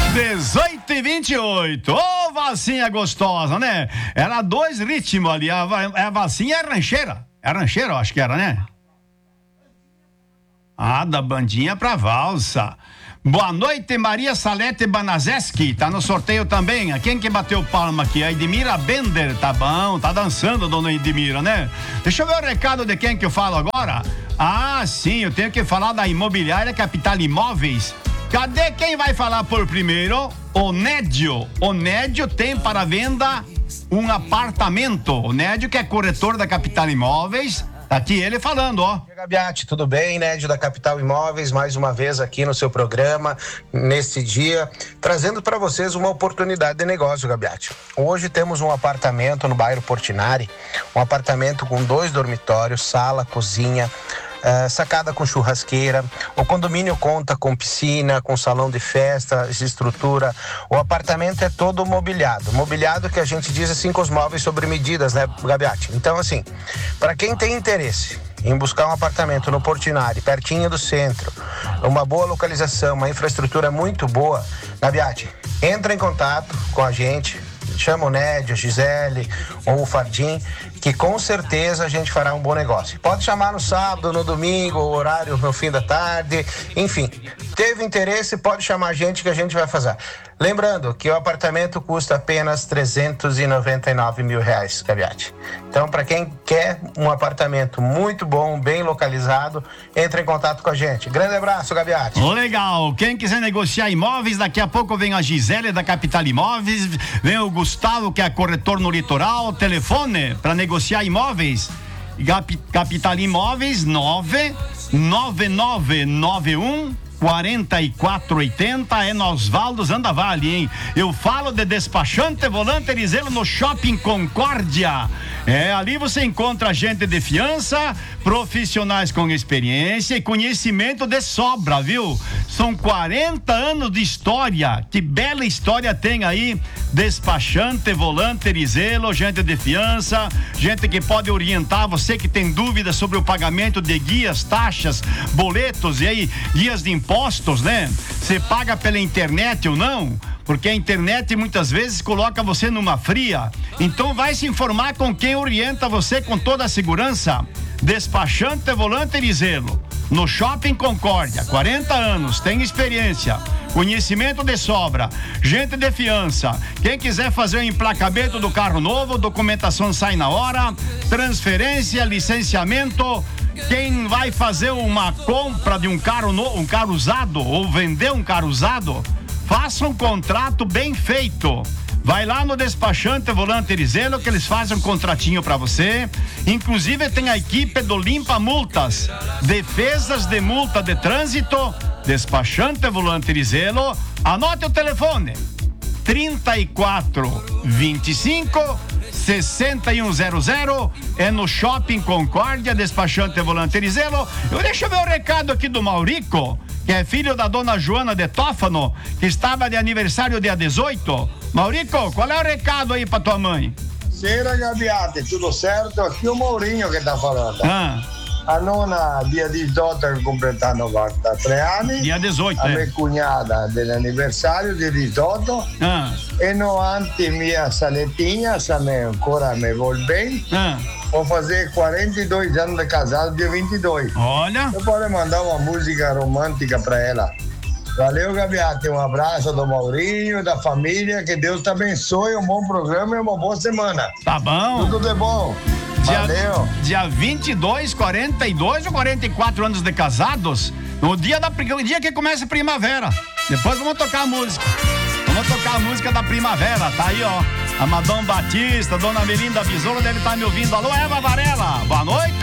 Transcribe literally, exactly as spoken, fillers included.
dezoito e vinte e oito. Ô, oh, Valsinha gostosa, né? Era dois ritmos ali. A, a Valsinha é rancheira. É rancheira, eu acho que era, né? Ah, da bandinha pra valsa. Boa noite, Maria Salete Banazeski. Tá no sorteio também. Quem que bateu palma aqui? A Edmira Bender. Tá bom, tá dançando, dona Edmira, né? Deixa eu ver o recado de quem que eu falo agora. Ah, sim, eu tenho que falar da Imobiliária Capital Imóveis. Cadê quem vai falar por primeiro? O Nédio. O Nédio tem para venda um apartamento. O Nédio, que é corretor da Capital Imóveis. Tá aqui ele falando, ó. Gabiati, tudo bem? Nédio da Capital Imóveis, mais uma vez aqui no seu programa, nesse dia, trazendo para vocês uma oportunidade de negócio, Gabiati. Hoje temos um apartamento no bairro Portinari, um apartamento com dois dormitórios, sala, cozinha, Uh, sacada com churrasqueira. O condomínio conta com piscina, com salão de festa, estrutura. O apartamento é todo mobiliado. Mobiliado que a gente diz assim com os móveis sobre medidas, né, Gabiati? Então, assim, para quem tem interesse em buscar um apartamento no Portinari, pertinho do centro, uma boa localização, uma infraestrutura muito boa, Gabiati, entra em contato com a gente. Chama o Nédio, a Gisele ou o Fardim, que com certeza a gente fará um bom negócio. Pode chamar no sábado, no domingo, horário no fim da tarde, enfim. Teve interesse, pode chamar a gente que a gente vai fazer. Lembrando que o apartamento custa apenas trezentos e noventa e nove mil reais, Gabiati. Então, para quem quer um apartamento muito bom, bem localizado, entre em contato com a gente. Grande abraço, Gabiati. Legal. Quem quiser negociar imóveis, daqui a pouco vem a Gisele da Capital Imóveis, vem o Gustavo, que é corretor no litoral. Telefone para negociar imóveis. Capital Imóveis nove nove nove nove um quarenta e quatro oitenta, é no Osvaldo Zandavalli, hein? Eu falo de despachante volante Erizelo no Shopping Concórdia. É, ali você encontra gente de fiança, profissionais com experiência e conhecimento de sobra, viu? São quarenta anos de história. Que bela história tem aí. Despachante volante Erizelo, gente de fiança, gente que pode orientar você que tem dúvidas sobre o pagamento de guias, taxas, boletos e aí guias de impostos, né? Você paga pela internet ou não? Porque a internet muitas vezes coloca você numa fria. Então vai se informar com quem orienta você com toda a segurança. Despachante volante Erizelo, no Shopping Concórdia, quarenta anos, tem experiência, conhecimento de sobra, gente de fiança. Quem quiser fazer o emplacamento do carro novo, documentação sai na hora, transferência, licenciamento. Quem vai fazer uma compra de um carro novo, um carro usado ou vender um carro usado, faça um contrato bem feito. Vai lá no despachante volante Erizelo que eles fazem um contratinho para você. Inclusive tem a equipe do Limpa Multas, defesas de multa de trânsito. Despachante volante Erizelo. Anote o telefone: trinta e quatro, vinte e cinco, sessenta e um zero zero. É no Shopping Concórdia, despachante volante Erizelo. Eu deixo meu recado aqui do Maurico, que é filho da dona Joana de Tófano, que estava de aniversário dia dezoito. Maurico, qual é o recado aí pra tua mãe? Sera, Gabiati, tudo certo? Aqui o Maurinho que tá falando. Ah. A nona, dia dezoito, completando quarantatré anni. Dia dezoito, a eh. mia cugnata dell'anniversario, dia dezoito. Ah. E no anti mia Saletinha, se me ancora me vuol bem. Ah. Vou fazer quarenta e dois anos de casado, dia vinte e dois. Olha. Eu posso mandar uma música romântica pra ela. Valeu, Gabiati, um abraço do Maurinho, da família, que Deus te abençoe, um bom programa e uma boa semana. Tá bom. Tudo de bom. Dia, Valeu. Dia vinte e dois, quarenta e dois ou quarenta e quatro anos de casados, no dia, da, no dia que começa a primavera. Depois vamos tocar a música. Vamos tocar a música da primavera, tá aí, ó. Amadão Batista, Dona Melinda Bisola deve estar me ouvindo. Alô, Eva Varela, boa noite.